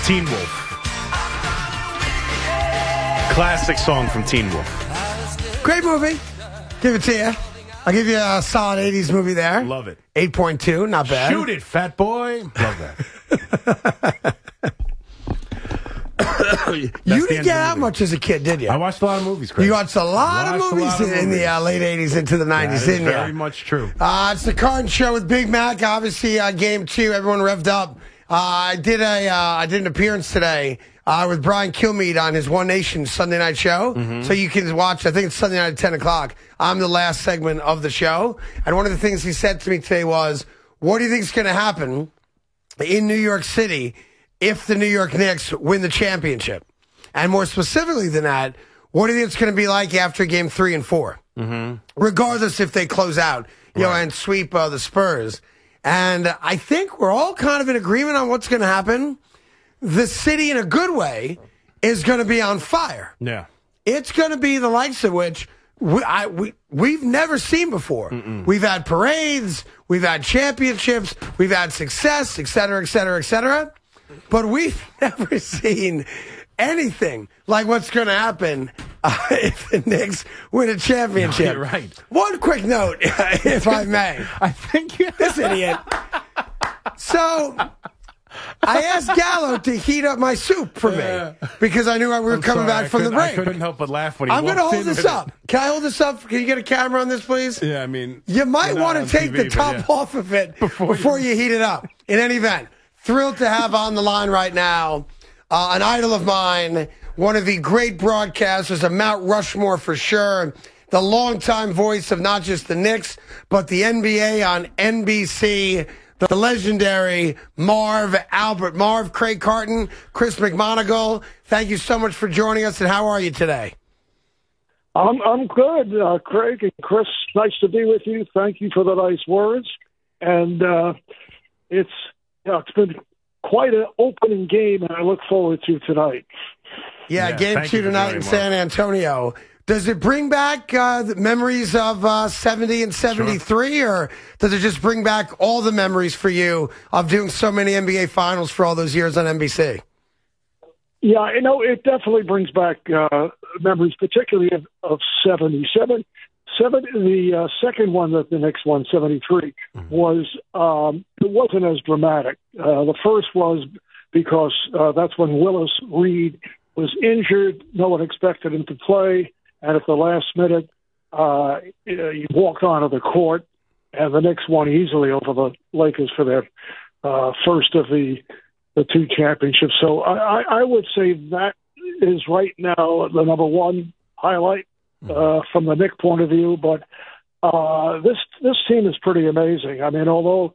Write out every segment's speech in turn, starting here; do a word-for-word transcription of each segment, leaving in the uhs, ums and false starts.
Teen Wolf. Classic song from Teen Wolf. Great movie. Give it to you. I'll give you a solid eighties movie there. Love it. eight point two, not bad. Shoot it, fat boy. Love that. You didn't get out much as a kid, did you? I watched a lot of movies, Craig. You watched a lot Watched of movies lot of in, in the uh, late eighties into the nineties, That is didn't you? very much true. Uh, it's the Carton Show with Big Mac. Obviously, uh, game two, everyone revved up. Uh, I did a, uh, I did an appearance today uh, with Brian Kilmeade on his One Nation Sunday night show. Mm-hmm. So you can watch, I think it's Sunday night at ten o'clock. I'm the last segment of the show. And one of the things he said to me today was, what do you think is going to happen in New York City if the New York Knicks win the championship? And more specifically than that, what do you think it's going to be like after game three and four? Mm-hmm. Regardless if they close out, you right. know, and sweep uh, the Spurs. And I think we're all kind of in agreement on what's going to happen. The city, in a good way, is going to be on fire. Yeah. It's going to be the likes of which we, I, we, we've never seen before. Mm-mm. We've had parades, we've had championships, we've had success, et cetera, et cetera, et cetera. But we've never seen anything like what's going to happen uh, if the Knicks win a championship. No, you're right. One quick note, if I may. I think you this idiot. So I asked Gallo to heat up my soup for me because I knew we were I'm coming sorry, back from the break. I couldn't help but laugh when he I'm going to walked hold in this with up. it. Can I hold this up? Can you get a camera on this, please? Yeah, I mean, you might want to take T V, the top yeah. off of it before, before you... you heat it up. In any event, thrilled to have on the line right now uh, an idol of mine, one of the great broadcasters, a Mount Rushmore for sure, the longtime voice of not just the Knicks, but the N B A on N B C, the legendary Marv Albert. Marv, Craig Carton, Chris McMonagle, thank you so much for joining us, and how are you today? I'm I'm good, uh, Craig and Chris. Nice to be with you. Thank you for the nice words. And uh, it's you know, it's been quite an opening game, and I look forward to tonight. Yeah, yeah game two tonight in San Antonio. Does it bring back uh, the memories of uh, seventy and seventy-three, sure. or does it just bring back all the memories for you of doing so many N B A finals for all those years on N B C? Yeah, you know, it definitely brings back uh, memories, particularly of, of seventy-seven. Seven, the uh, second one that the Knicks won, seventy-three, mm-hmm. was um, it wasn't as dramatic. Uh, the first was because uh, that's when Willis Reed was injured. No one expected him to play. And at the last minute, uh, he walked onto the court, and the Knicks won easily over the Lakers for their uh, first of the the two championships. So I, I would say that is right now the number one highlight uh, from the Knicks point of view. But uh, this this team is pretty amazing. I mean, although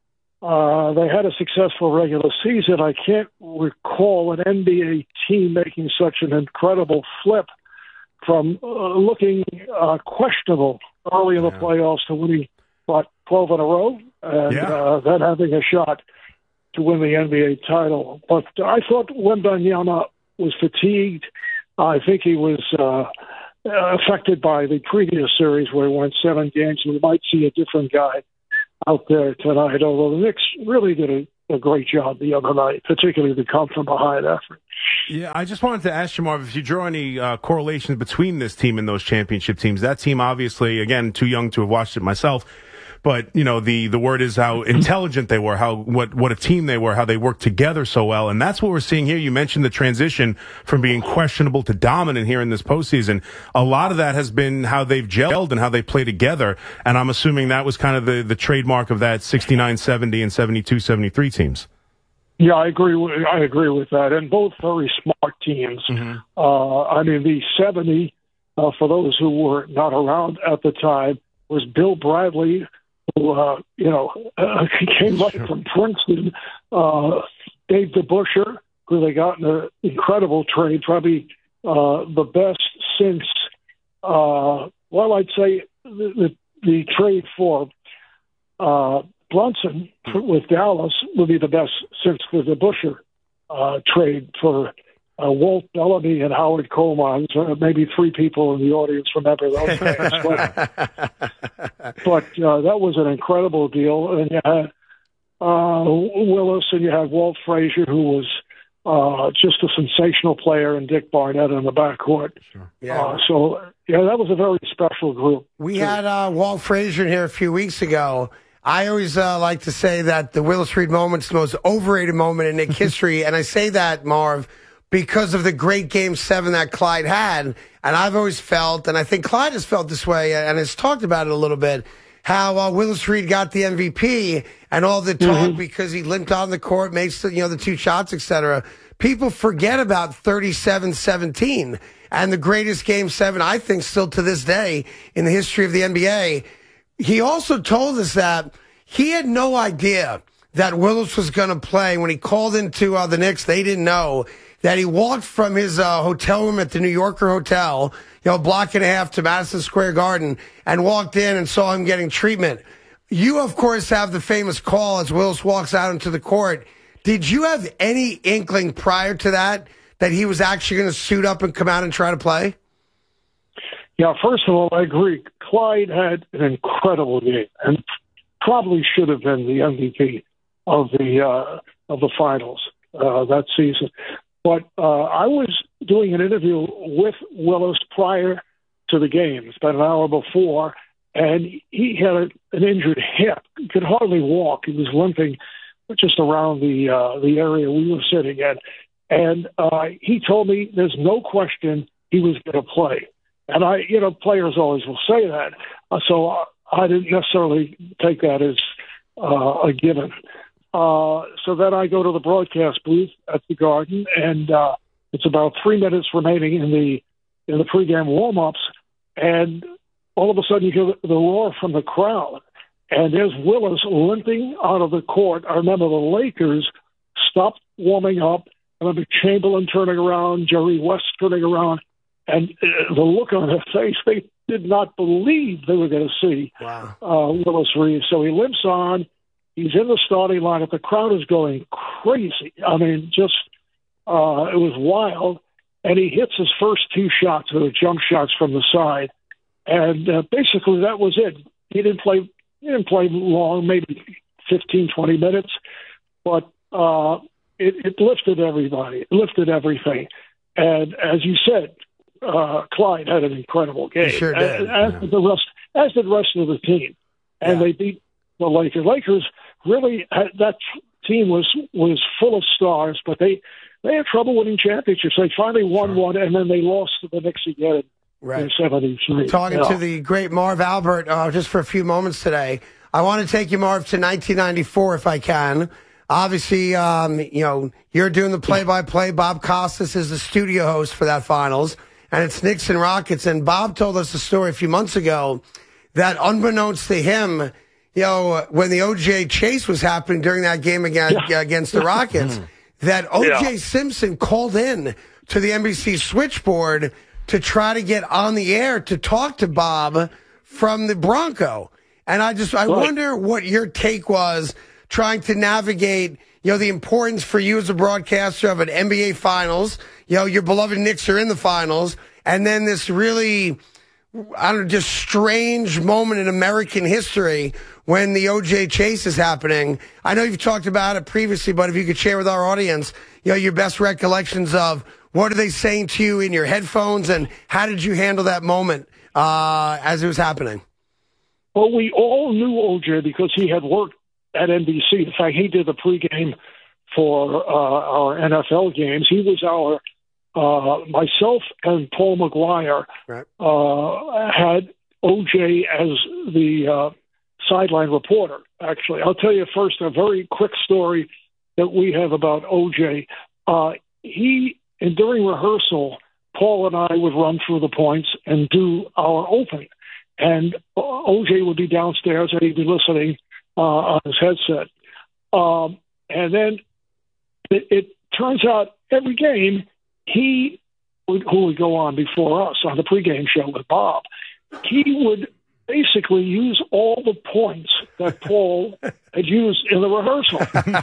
uh, they had a successful regular season, I can't recall an N B A team making such an incredible flip from uh, looking uh, questionable early in the yeah. playoffs to winning, what, twelve in a row, and yeah. uh, then having a shot to win the N B A title. But I thought Wembanyama was fatigued. I think he was uh, affected by the previous series where he won seven games, and we might see a different guy out there tonight, although the Knicks really did a, a great job the other night, particularly the come from behind effort. Yeah, I just wanted to ask you, Marv, if you draw any uh, correlations between this team and those championship teams. That team, obviously, again, too young to have watched it myself, but you know, the the word is how intelligent they were, how what what a team they were, how they worked together so well, and that's what we're seeing here. You mentioned the transition from being questionable to dominant here in this postseason. A lot of that has been how they've gelled and how they play together, and I'm assuming that was kind of the the trademark of that sixty-nine seventy and seventy-two seventy-three teams. Yeah, I agree. With, I agree with that, and both very smart teams. Mm-hmm. Uh, I mean, the seventy, uh, for those who were not around at the time, was Bill Bradley, who uh, you know uh, came right sure. from Princeton. Uh, Dave DeBusschere, who they got in an incredible trade, probably uh, the best since. Uh, well, I'd say the the, the trade for. Uh, Brunson with Dallas would be the best since the DeBusschere uh, trade for uh, Walt Bellamy and Howard Coleman. So maybe three people in the audience remember those names. But, but uh, that was an incredible deal. And you had uh, Willis and you had Walt Frazier, who was uh, just a sensational player, and Dick Barnett in the backcourt. Sure. Yeah. Uh, so, yeah, that was a very special group. We too. had uh, Walt Frazier in here a few weeks ago. I always uh, like to say that the Willis Reed moment's the most overrated moment in Knicks history, and I say that, Marv, because of the great Game seven that Clyde had. And I've always felt, and I think Clyde has felt this way and has talked about it a little bit, how uh, Willis Reed got the M V P and all the talk mm-hmm. because he limped on the court, made you know the two shots, et cetera. People forget about thirty-seven seventeen and the greatest Game seven, I think, still to this day in the history of the N B A. He also told us that he had no idea that Willis was going to play. When he called into uh, the Knicks, they didn't know that he walked from his uh, hotel room at the New Yorker Hotel, you know, a block and a half to Madison Square Garden, and walked in and saw him getting treatment. You, of course, have the famous call as Willis walks out into the court. Did you have any inkling prior to that that he was actually going to suit up and come out and try to play? Yeah, first of all, I agree. Clyde had an incredible game and probably should have been the M V P of the uh, of the finals uh, that season. But uh, I was doing an interview with Willis prior to the game, about an hour before, and he had a, an injured hip. He could hardly walk. He was limping just around the uh, the area we were sitting in. And uh, he told me there's no question he was going to play. And I, you know, players always will say that. Uh, so I, I didn't necessarily take that as uh, a given. Uh, so then I go to the broadcast booth at the Garden, and uh, it's about three minutes remaining in the in the pregame warm-ups, and all of a sudden you hear the roar from the crowd, and there's Willis limping out of the court. I remember the Lakers stopped warming up. I remember Chamberlain turning around, Jerry West turning around, and uh, the look on their face, they did not believe they were going to see wow. uh, Willis Reed. So he limps on. He's in the starting lineup. The crowd is going crazy. I mean, just uh, it was wild. And he hits his first two shots, the jump shots from the side, and uh, basically that was it. He didn't play. He didn't play long, maybe fifteen, twenty minutes, but uh, it, it lifted everybody. It lifted everything. And as you said, uh, Clyde had an incredible game. He sure did. As, as yeah. did the rest, as did the rest of the team, and yeah. they beat the Lakers. Lakers really had, that team was was full of stars, but they they had trouble winning championships. They finally won sure. one, and then they lost to the Knicks again right. in seventy-three. Talking yeah. to the great Marv Albert uh, just for a few moments today. I want to take you, Marv, to nineteen ninety-four if I can. Obviously, um, you know, you're doing the play-by-play. Bob Costas is the studio host for that finals, and it's Knicks and Rockets. And Bob told us a story a few months ago that, unbeknownst to him, you know, when the O J chase was happening during that game against, yeah. against the Rockets, that O J yeah. Simpson called in to the N B C switchboard to try to get on the air to talk to Bob from the Bronco. And I just, I right. wonder what your take was trying to navigate, you know, the importance for you as a broadcaster of an N B A finals. You know, your beloved Knicks are in the finals. And then this really, I don't know, just strange moment in American history when the O J chase is happening. I know you've talked about it previously, but if you could share with our audience, you know, your best recollections of what are they saying to you in your headphones, and how did you handle that moment uh, as it was happening? Well, we all knew O J because he had worked at N B C. In fact, he did the pregame for uh, our N F L games. He was our uh, myself and Paul McGuire right. uh, had O J as the uh, sideline reporter. Actually, I'll tell you first a very quick story that we have about O J. Uh, he and during rehearsal, Paul and I would run through the points and do our opening, and O J would be downstairs and he'd be listening uh, on his headset. Um, and then it, it turns out every game he would, who would go on before us on the pregame show with Bob, he would basically use all the points that Paul had used in the rehearsal.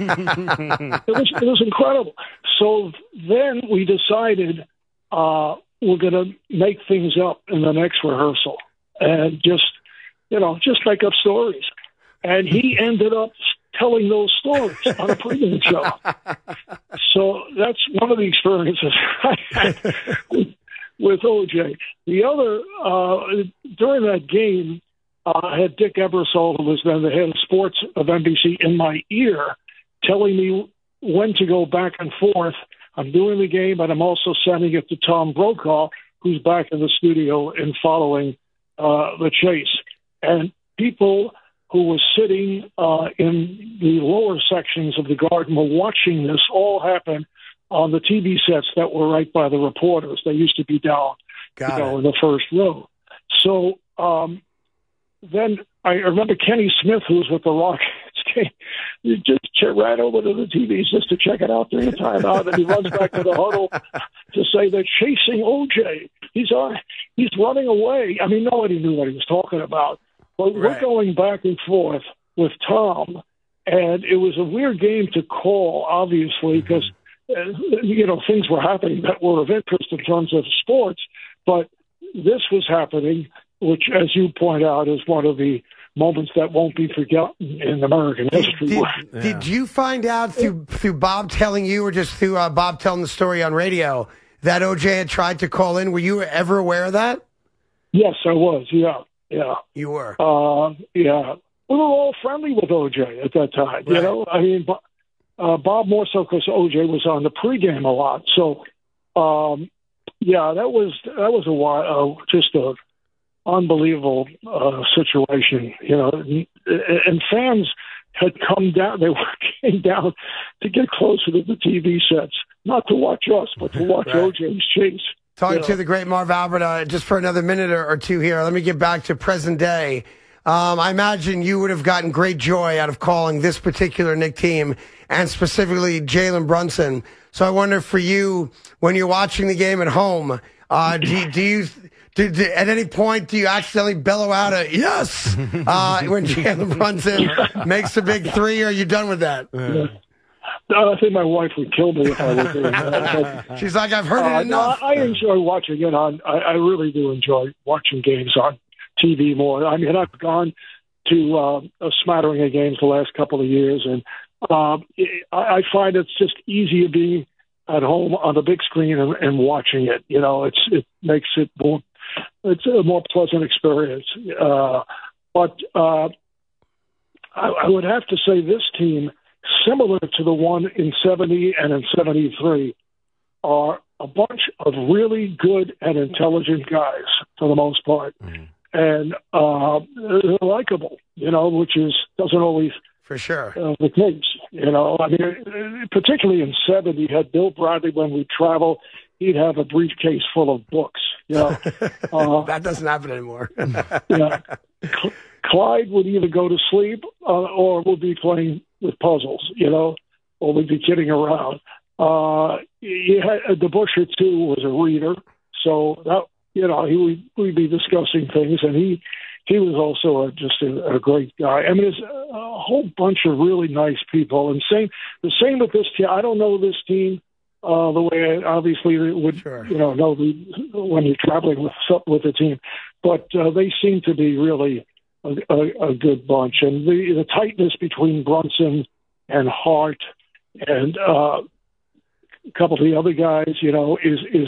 it, was, it was incredible. So then we decided uh, we're going to make things up in the next rehearsal and just, you know, just make up stories. And he ended up telling those stories on a pregame show. So that's one of the experiences I had with, with O J. The other, uh, during that game, uh, I had Dick Ebersol, who was then the head of sports of N B C, in my ear, telling me when to go back and forth. I'm doing the game, but I'm also sending it to Tom Brokaw, who's back in the studio and following uh, the chase. And people who were sitting uh, in the lower sections of the garden were watching this all happen on the T V sets that were right by the reporters. They used to be down, Got you know, it. in the first row. So um, then I remember Kenny Smith, who was with the Rockets, came, he just ran over to the T V just to check it out during the timeout, and he runs back to the huddle to say they're chasing O J. He's on, he's running away. I mean, nobody knew what he was talking about. But we're Right. going back and forth with Tom, and it was a weird game to call, obviously, because uh, you know things were happening that were of interest in terms of sports. But this was happening, which, as you point out, is one of the moments that won't be forgotten in American history. Did, did you find out through through Bob telling you, or just through uh, Bob telling the story on radio, that O J had tried to call in? Were you ever aware of that? Yes, I was. Yeah, yeah. You were. Uh, yeah. We were all friendly with O J at that time. You Right. know, I mean, uh, Bob more so because O J was on the pregame a lot. So, um, yeah, that was that was a while, uh, just a unbelievable uh, situation. You know, and fans had come down. They came down to get closer to the T V sets, not to watch us, but to watch Right. O J's chase. Talking Yeah. to the great Marv Albert, uh, just for another minute or, or two here. Let me get back to present day. Um, I imagine you would have gotten great joy out of calling this particular Knick team, and specifically Jalen Brunson. So I wonder for you, when you're watching the game at home, uh, do, do you, do, do, at any point, do you accidentally bellow out a yes uh, when Jalen Brunson makes a big three, or are you done with that? Yeah. No, I think my wife would kill me if I was doing that. But, She's like, I've heard uh, it enough. No, I enjoy watching it on. I, I really do enjoy watching games on T V more. I mean, I've gone to uh, a smattering of games the last couple of years, and um, I, I find it's just easier being at home on the big screen and, and watching it. You know, it's it makes it more. It's a more pleasant experience. Uh, but uh, I, I would have to say this team, similar to the one in seventy and in seventy-three, are a bunch of really good and intelligent guys for the most part. Mm. And uh, they're likable, you know, which is doesn't always For sure. uh, the case. You know, I mean, particularly in seventy, you had Bill Bradley when we travel, he'd have a briefcase full of books, you know. Uh, That doesn't happen anymore. yeah. Cl- Clyde would either go to sleep uh, or would be playing with puzzles, you know, or would be kidding around. Uh, he had, the Busher, too, was a reader. So, that, you know, he would we'd be discussing things. And he he was also a, just a, a great guy. I mean, there's a, a whole bunch of really nice people. And same the same with this team. I don't know this team uh, the way I obviously would, Sure. you know, know the, when you're traveling with with a team. But uh, they seem to be really a, a, a good bunch. And the, the tightness between Brunson and Hart and uh, a couple of the other guys, you know, is is